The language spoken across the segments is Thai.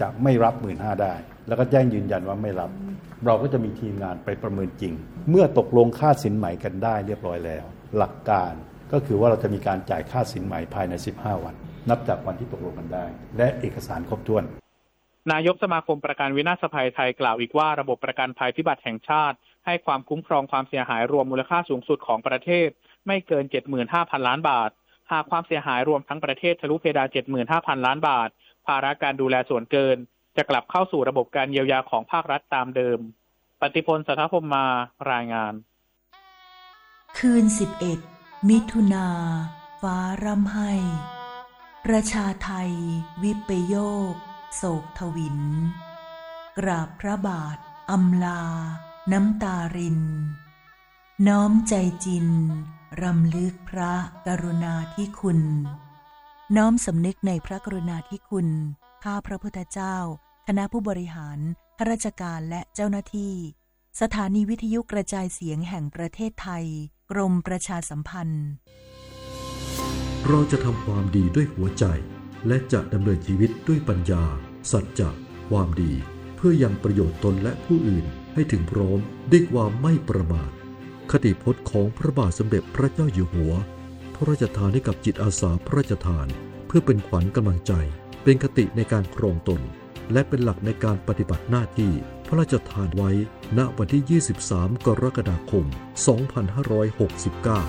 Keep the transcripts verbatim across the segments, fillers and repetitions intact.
จะไม่รับ หนึ่งหมื่นห้าพัน ได้แล้วก็แจ้งยืนยันว่าไม่รับเราก็จะมีทีมงานไปประเมินจริงเมื่อตกลงค่าสินไหมกันได้เรียบร้อยแล้วหลักการก็คือว่าเราจะมีการจ่ายค่าสินไหมภายในสิบห้าวันนับจากวันที่ตกลงกันได้และเอกสารครบถ้วนนายกสมาคมประกันวินาศภัยไทยกล่าวอีกว่าระบบประกันภัยพิบัติแห่งชาติให้ความคุ้มครองความเสียหายรวมมูลค่าสูงสุดของประเทศไม่เกิน เจ็ดหมื่นห้าพัน ล้านบาทหากความเสียหายรวมทั้งประเทศทะลุเพดาน เจ็ดหมื่นห้าพัน ล้านบาทภาระการดูแลส่วนเกินจะกลับเข้าสู่ระบบการเยียวยาของภาครัฐตามเดิมปฏิพล สัทธพรหมมารายงานคืนสิบเอ็ดมิถุนาฟ้าร่ำไห้ประชาไทยวิปโยคโศกทวินกราบพระบาทอำลาน้ำตารินน้อมใจจินรำลึกพระกรุณาธิคุณน้อมสำนึกในพระกรุณาธิคุณข้าพระพุทธเจ้าคณะผู้บริหารข้าราชการและเจ้าหน้าที่สถานีวิทยุกระจายเสียงแห่งประเทศไทยกรมประชาสัมพันธ์เราจะทำความดีด้วยหัวใจและจะดำเนินชีวิตด้วยปัญญาสัจจะความดีเพื่อยังประโยชน์ตนและผู้อื่นให้ถึงพร้อมด้วยความไม่ประมาทคติพจน์ของพระบาทสมเด็จพระเจ้าอยู่หัวพระราชทานให้กับจิตอาสาพระราชทานเพื่อเป็นขวัญกำลังใจเป็นคติในการครองตนและเป็นหลักในการปฏิบัติหน้าที่พระราชทานไว้ณวันที่ยี่สิบสามกรกฎาคมสองพันห้าร้อยหกสิบเก้า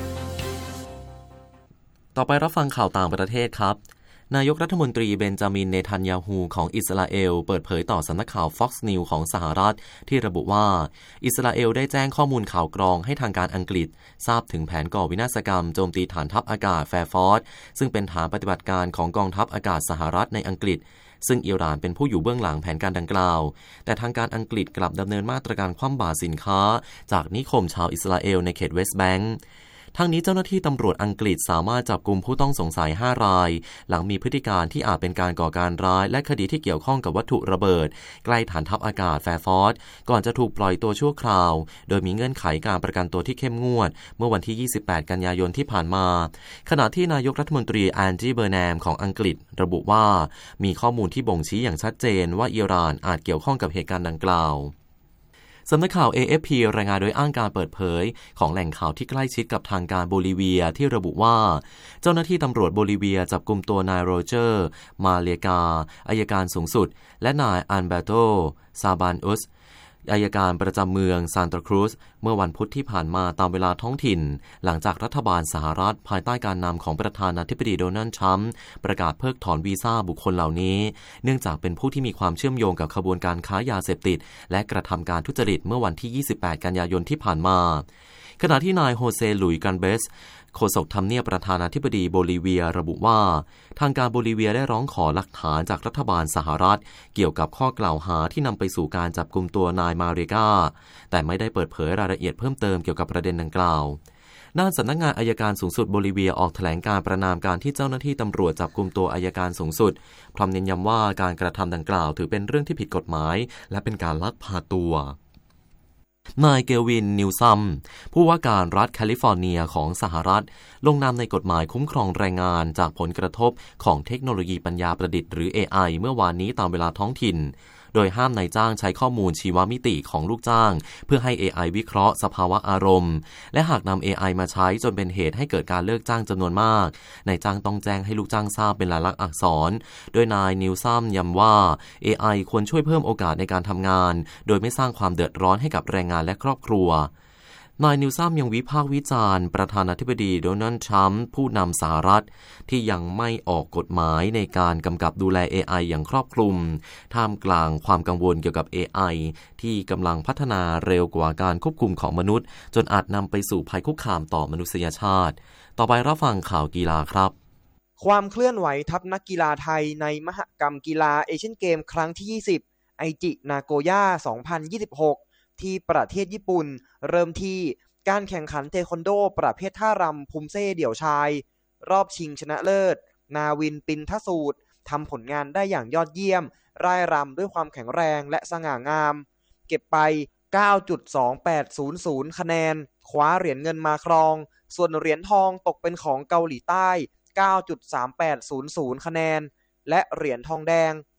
ต่อไปรับฟังข่าวต่างประเทศครับนายกรัฐมนตรีเบนจามินเนทันยาฮูของอิสราเอลเปิดเผยต่อสำนักข่าว Fox News ของสหรัฐที่ระบุว่าอิสราเอลได้แจ้งข้อมูลข่าวกรองให้ทางการอังกฤษทราบถึงแผนก่อวินาศกรรมโจมตีฐานทัพอากาศแฟร์ฟอร์ดซึ่งเป็นฐานปฏิบัติการของกองทัพอากาศสหรัฐในอังกฤษซึ่งอิหร่านเป็นผู้อยู่เบื้องหลังแผนการดังกล่าวแต่ทางการอังกฤษกลับดำเนินมาตรการคว่ำบาตรสินค้าจากนิคมชาวอิสราเอลในเขตเวสต์แบงก์ทั้งนี้เจ้าหน้าที่ตำรวจอังกฤษสามารถจับกุมผู้ต้องสงสัยห้ารายหลังมีพฤติการที่อาจเป็นการก่อการร้ายและคดีที่เกี่ยวข้องกับวัตถุระเบิดใกล้ฐานทัพอากาศแฟร์ฟอร์ดก่อนจะถูกปล่อยตัวชั่วคราวโดยมีเงื่อนไขการประกันตัวที่เข้มงวดเมื่อวันที่ยี่สิบแปดกันยายนที่ผ่านมาขณะที่นายกรัฐมนตรีแอนจี้เบอร์แนมของอังกฤษระบุว่ามีข้อมูลที่บ่งชี้อย่างชัดเจนว่าอิหร่านอาจเกี่ยวข้องกับเหตุการณ์ดังกล่าวสำนักข่าว เอ เอฟ พี รายงานโดยอ้างการเปิดเผยของแหล่งข่าวที่ใกล้ชิดกับทางการโบลิเวียที่ระบุว่าเจ้าหน้าที่ตำรวจโบลิเวียจับกุมตัวนายโรเจอร์มาเลกาอัยการสูงสุดและนายอันเบโตซาบานอุสอัยการประจำเมืองซานตาครูซเมื่อวันพุธที่ผ่านมาตามเวลาท้องถิ่นหลังจากรัฐบาลสหรัฐภายใต้การนำของประธานาธิบดีโดนัลด์ทรัมป์ประกาศเพิกถอนวีซ่าบุคคลเหล่านี้เนื่องจากเป็นผู้ที่มีความเชื่อมโยงกับขบวนการค้ายาเสพติดและกระทำการทุจริตเมื่อวันที่ยี่สิบแปดกันยายนที่ผ่านมาขณะที่นายโฮเซลุยกันเบสโฆษกทำเนียบประธานาธิบดีโบลิเวียระบุว่าทางการโบลิเวียได้ร้องขอหลักฐานจากรัฐบาลสหรัฐเกี่ยวกับข้อกล่าวหาที่นำไปสู่การจับกุมตัวนายมาเรกาแต่ไม่ได้เปิดเผยรายละเอียดเพิ่มเติมเกี่ยวกับประเด็นดังกล่าวด้านสำนักงานอัยการสูงสุดโบลิเวียออกแถลงการประณามการที่เจ้าหน้าที่ตำรวจจับกุมตัวอัยการสูงสุดพร้อมเน้นย้ำว่าการกระทำดังกล่าวถือเป็นเรื่องที่ผิดกฎหมายและเป็นการลักพาตัวนายเกวินนิวซัมผู้ว่าการรัฐแคลิฟอร์เนียของสหรัฐลงนามในกฎหมายคุ้มครองแรงงานจากผลกระทบของเทคโนโลยีปัญญาประดิษฐ์หรือ เอ ไอ เมื่อวานนี้ตามเวลาท้องถิ่นโดยห้ามนายจ้างใช้ข้อมูลชีวมิติของลูกจ้างเพื่อให้ เอ ไอ วิเคราะห์สภาวะอารมณ์และหากนำ เอ ไอ มาใช้จนเป็นเหตุให้เกิดการเลิกจ้างจำนวนมากนายจ้างต้องแจ้งให้ลูกจ้างทราบเป็นลายลักษณ์อักษรโดยนายนิวซัมย้ำว่า เอ ไอ ควรช่วยเพิ่มโอกาสในการทำงานโดยไม่สร้างความเดือดร้อนให้กับแรงงานและครอบครัวนายนิวซัมยังวิพากษ์วิจารณ์ประธานาธิบดีโดนัลด์ทรัมป์ผู้นำสหรัฐที่ยังไม่ออกกฎหมายในการกำกับดูแล เอ ไอ อย่างครอบคลุมท่ามกลางความกังวลเกี่ยวกับ เอ ไอ ที่กำลังพัฒนาเร็วกว่าการควบคุมของมนุษย์จนอาจนำไปสู่ภัยคุกคามต่อมนุษยชาติต่อไปรับฟังข่าวกีฬาครับความเคลื่อนไหวทัพนักกีฬาไทยในมหกรรมกีฬาเอเชียนเกมครั้งที่ยี่สิบไอจินาโกย่าสองพันยี่สิบหกที่ประเทศญี่ปุ่นเริ่มที่การแข่งขันเทควันโดประเภทท่ารำภูมิเซ่เดี่ยวชายรอบชิงชนะเลิศนาวินปินทสูตรทำผลงานได้อย่างยอดเยี่ยมร่ายรำด้วยความแข็งแรงและสง่างามเก็บไป เก้าจุดสองแปดศูนย์ศูนย์ คะแนนคว้าเหรียญเงินมาครองส่วนเหรียญทองตกเป็นของเกาหลีใต้ เก้าจุดสามแปดศูนย์ศูนย์ คะแนนและเหรียญทองแดง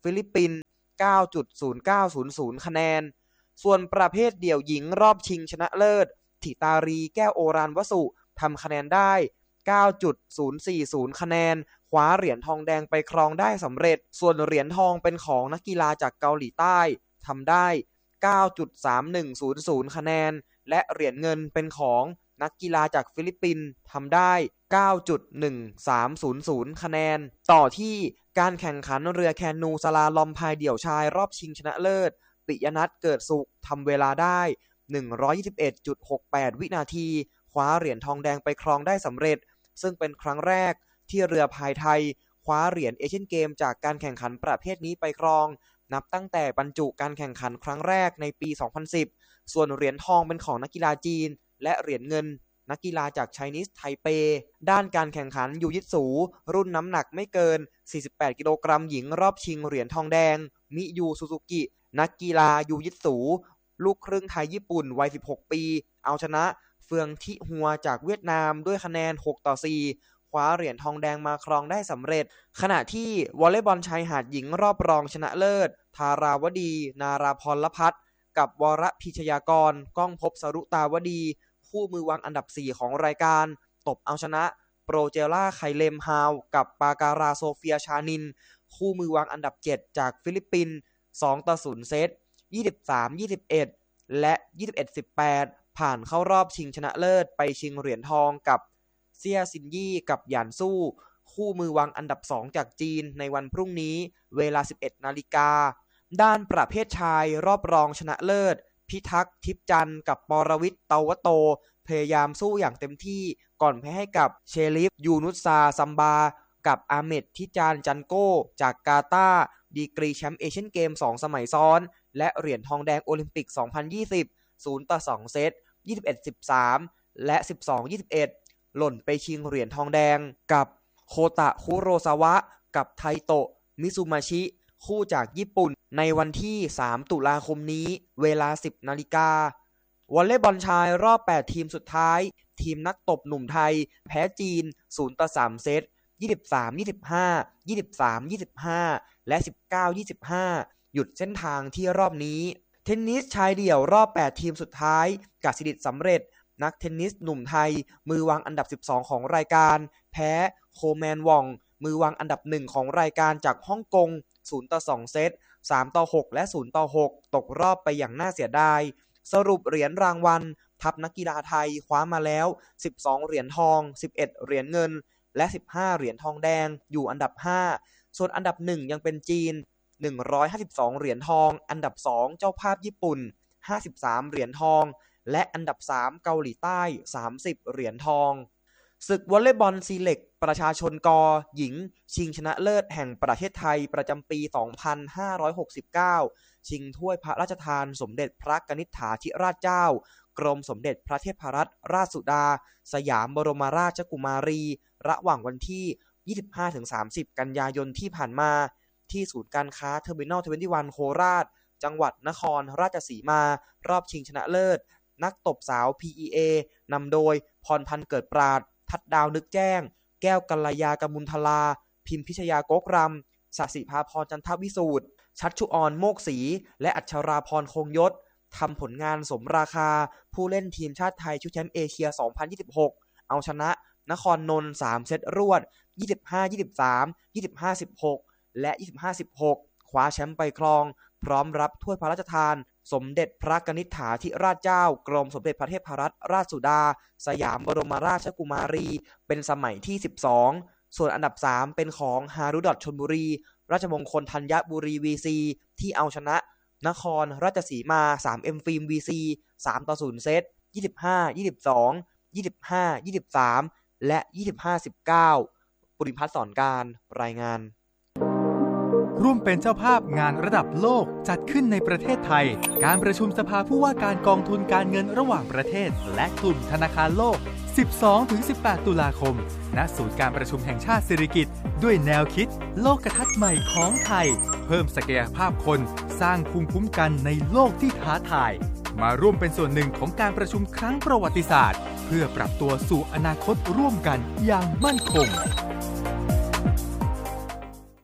ฟิลิปปินส์ เก้าจุดศูนย์เก้าศูนย์ศูนย์ คะแนนส่วนประเภทเดี่ยวหญิงรอบชิงชนะเลิศธิตารีแก้วโอรานวสุทำคะแนนได้ เก้าจุดศูนย์สี่ศูนย์ คะแนนคว้าเหรียญทองแดงไปครองได้สำเร็จส่วนเหรียญทองเป็นของนักกีฬาจากเกาหลีใต้ทำได้ เก้าจุดสามหนึ่งศูนย์ศูนย์ คะแนนและเหรียญเงินเป็นของนักกีฬาจากฟิลิปปินส์ทำได้ เก้าจุดหนึ่งสามศูนย์ศูนย์ คะแนนต่อที่การแข่งขันเรือแคนูสลาลอมพายเดี่ยวชายรอบชิงชนะเลิศปิยนัทเกิดสุขทำเวลาได้ หนึ่งร้อยยี่สิบเอ็ดจุดหกแปด วินาทีคว้าเหรียญทองแดงไปครองได้สำเร็จซึ่งเป็นครั้งแรกที่เรือพายไทยคว้าเหรียญเอเชียนเกมจากการแข่งขันประเภทนี้ไปครองนับตั้งแต่บรรจุการแข่งขันครั้งแรกในปี สองพันสิบ ส่วนเหรียญทองเป็นของนักกีฬาจีนและเหรียญเงินนักกีฬาจากไชนีสไทเปด้านการแข่งขันยูยิตสูรุ่นน้ำหนักไม่เกินสี่สิบแปดกิโลกรัมหญิงรอบชิงเหรียญทองแดงมิยูซูซูกินักกีฬายูยิตสูลูกครึ่งไทยญี่ปุ่นวัยสิบหกปีเอาชนะเฟืองทิฮัวจากเวียดนามด้วยคะแนนหกต่อสี่คว้าเหรียญทองแดงมาครองได้สำเร็จขณะที่วอลเลย์บอลชายหาดหญิงรอบรองชนะเลิศธาราวดีนาราพรพัฒน์กับวรพิชยากรก้องภพสรุตาวดีคู่มือวางอันดับสี่ของรายการตบเอาชนะโปรเจล่าไคเลมฮาวกับปาการาโซเฟียชานินคู่มือวางอันดับเจ็ดจากฟิลิปปินส์สองต่อศูนย์เซต ยี่สิบสาม ยี่สิบเอ็ด และ ยี่สิบเอ็ด สิบแปด ผ่านเข้ารอบชิงชนะเลิศไปชิงเหรียญทองกับเซี่ยซินยี่กับหยานสู้คู่มือวางอันดับสองจากจีนในวันพรุ่งนี้เวลา สิบเอ็ดนาฬิกาด้านประเภทชายรอบรองชนะเลิศพิทักษ์ทิพย์จันทร์กับปรวิทย์เตาวโตพยายามสู้อย่างเต็มที่ก่อนแพ้ให้กับเชลิฟยูนุสซาซัมบากับอาเมดทิจานจันโกจากกาตาร์ดีกรีแชมป์เอเชียนเกมสองสมัยซ้อนและเหรียญทองแดงโอลิมปิกสองพันยี่สิบ ศูนย์ต่อสองเซต ยี่สิบเอ็ด สิบสาม และ สิบสอง ยี่สิบเอ็ด หล่นไปชิงเหรียญทองแดงกับโคตะคุโรซาวะกับไทโตะมิซุมาชิคู่จากญี่ปุ่นในวันที่สามตุลาคมนี้เวลา สิบนาฬิกาวอลเลย์บอลชายรอบแปดทีมสุดท้ายทีมนักตบหนุ่มไทยแพ้จีนศูนย์ต่อสามเซต ยี่สิบสาม ยี่สิบห้า ยี่สิบสาม ยี่สิบห้า และ สิบเก้า ยี่สิบห้า หยุดเส้นทางที่รอบนี้เทนนิสชายเดี่ยวรอบแปดทีมสุดท้ายกสิดิษฐ์สำเร็จนักเทนนิสหนุ่มไทยมือวางอันดับสิบสองของรายการแพ้โคแมนวองมือวางอันดับหนึ่งของรายการจากฮ่องกงศูนย์ต่อสองเซต สามต่อหก และศูนย์ต่อหกตกรอบไปอย่างน่าเสียดายสรุปเหรียญรางวัลทัพนักกีฬาไทยคว้ามาแล้วสิบสองเหรียญทองสิบเอ็ดเหรียญเงินและสิบห้าเหรียญทองแดงอยู่อันดับห้าส่วนอันดับหนึ่งยังเป็นจีนหนึ่งร้อยห้าสิบสองเหรียญทองอันดับสองเจ้าภาพญี่ปุ่นห้าสิบสามเหรียญทองและอันดับสามเกาหลีใต้สามสิบเหรียญทองศึกวอลเลย์บอลซีเล็กประชาชนกหญิงชิงชนะเลิศแห่งประเทศไทยประจำปี สองพันห้าร้อยหกสิบเก้า ชิงถ้วยพระราชทานสมเด็จพระกนิษฐาธิราชเจ้ากรมสมเด็จพระเทพรัตนราชสุดาสยามบรมราชกุมารีระหว่างวันที่ ยี่สิบห้าถึงสามสิบ กันยายนที่ผ่านมาที่ศูนย์การค้าเทอร์มินอลยี่สิบเอ็ดโคราชจังหวัดนครราชสีมารอบชิงชนะเลิศนักตบสาว พี อี เอ นำโดยพรพันธ์เกิดปราดทัดดาวนึกแจ้งแก้วกัลยากมุลทลาพิมพิชยาโกกรำสศิภาพรจันทวิสูตรชัชชุออนโมกศรีและอัชราพรคงยศทำผลงานสมราคาผู้เล่นทีมชาติไทยชุดแชมป์เอเชียสองพันยี่สิบหกเอาชนะนครนนท์สามเซตรวดยี่สิบห้า ยี่สิบสาม ยี่สิบห้า สิบหกและยี่สิบห้า สิบหกคว้าแชมป์ไปครองพร้อมรับถ้วยพระราชทานสมเด็จพระกนิษฐาธิราชเจ้ากรมสมเด็จพระเทพรัตนราชสุดาสยามบรมราชกุมารีเป็นสมัยที่สิบสองส่วนอันดับสามเป็นของฮารุดอทชลบุรีราชมงคลธัญบุรี วี ซี ที่เอาชนะนครราชสีมา สามเอ็ม ฟิล์ม วี ซี สามต่อศูนย์เซต ยี่สิบห้า ยี่สิบสอง ยี่สิบห้า ยี่สิบสามและยี่สิบห้า สิบเก้าปุริพัฒน์สอนการรายงานร่วมเป็นเจ้าภาพงานระดับโลกจัดขึ้นในประเทศไทยการประชุมสภาผู้ว่าการกองทุนการเงินระหว่างประเทศและกลุ่มธนาคารโลก สิบสองถึงสิบแปด ตุลาคมณศูนย์การประชุมแห่งชาติสิริกิติ์ด้วยแนวคิดโลกทัศน์ใหม่ของไทยเพิ่มศักยภาพคนสร้างภูมิคุ้มกันในโลกที่ท้าทายมาร่วมเป็นส่วนหนึ่งของการประชุมครั้งประวัติศาสตร์เพื่อปรับตัวสู่อนาคตร่วมกันอย่างมั่นคง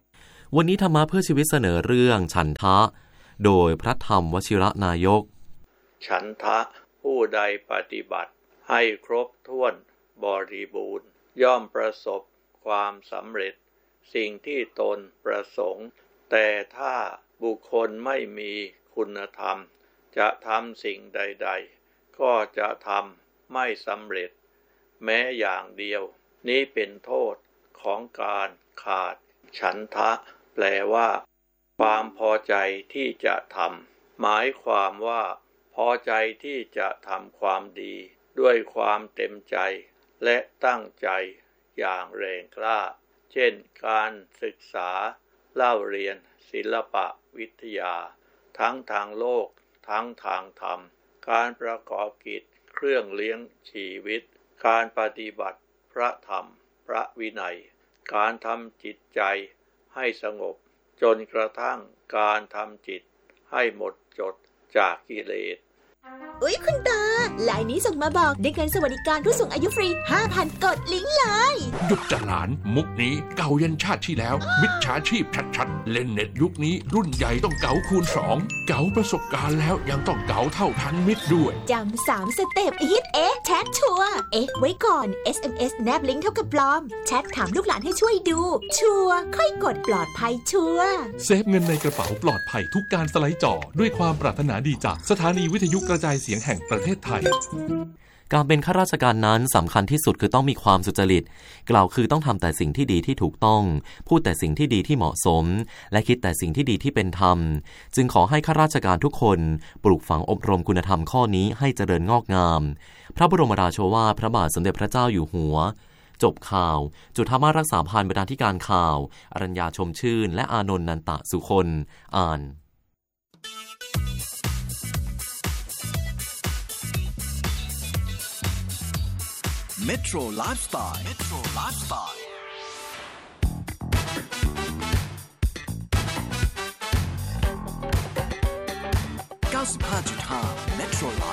วันนี้ธรรมะเพื่อชีวิตเสนอเรื่องฉันทะโดยพระธรรมวชิรนายกฉันทะผู้ใดปฏิบัติให้ครบถ้วนบริบูรณ์ย่อมประสบความสำเร็จสิ่งที่ตนประสงค์แต่ถ้าบุคคลไม่มีคุณธรรมจะทำสิ่งใดๆก็จะทำไม่สำเร็จแม้อย่างเดียวนี้เป็นโทษของการขาดฉันทะแปลว่าความพอใจที่จะทำหมายความว่าพอใจที่จะทำความดีด้วยความเต็มใจและตั้งใจอย่างแรงกล้าเช่นการศึกษาเล่าเรียนศิลปะวิทยาทั้งทางโลกทั้งทางธรรมการประกอบกิจเครื่องเลี้ยงชีวิตการปฏิบัติพระธรรมพระวินัยการทำจิตใจให้สงบจนกระทั่งการทำจิตให้หมดจดจากกิเลสอุ๊ยคุณตาไลน์นี้ส่งมาบอกได้เงินสวัสดิการผู้สูงอายุฟรี ห้าพัน กดลิงก์เลยหยุดจ้ะหลานมุกนี้เก่ายันชาติที่แล้วมิจฉาชีพชัดๆเล่นเน็ตยุคนี้รุ่นใหญ่ต้องเก๋าคูณสองเก๋าประสบการณ์แล้วยังต้องเก๋าเท่าทันมิตรด้วยจำสามสเต็ปฮิตเอ๊ะแชทชัวร์เอ๊ะไว้ก่อน เอส เอ็ม เอส แนบลิงก์เท่ากับปลอมแชทถามลูกหลานให้ช่วยดูชัวร์ค่อยกดปลอดภัยชัวร์เซฟเงินในกระเป๋าปลอดภัยทุกการสไลด์จอด้วยความปรารถนาดีจากสถานีวิทยุกระจายเสียงแห่งประเทศไทยการเป็นข้าราชการนั้นสำคัญที่สุดคือต้องมีความสุจริตกล่าวคือต้องทำแต่สิ่งที่ดีที่ถูกต้องพูดแต่สิ่งที่ดีที่เหมาะสมและคิดแต่สิ่งที่ดีที่เป็นธรรมจึงขอให้ข้าราชการทุกคนปลูกฝังอบรมคุณธรรมข้อนี้ให้เจริญงอกงามพระบรมราโชวาทพระบาทสมเด็จพระเจ้าอยู่หัวจบข่าวจุฑามาสรักษาพันธ์บรรณาธิการข่าวอรัญญาชมชื่นและอานนท์นันตะสุคนอ่าน Metro Lifestyle Metro Lifestyle เก้าสิบห้าจุดห้า Metro Life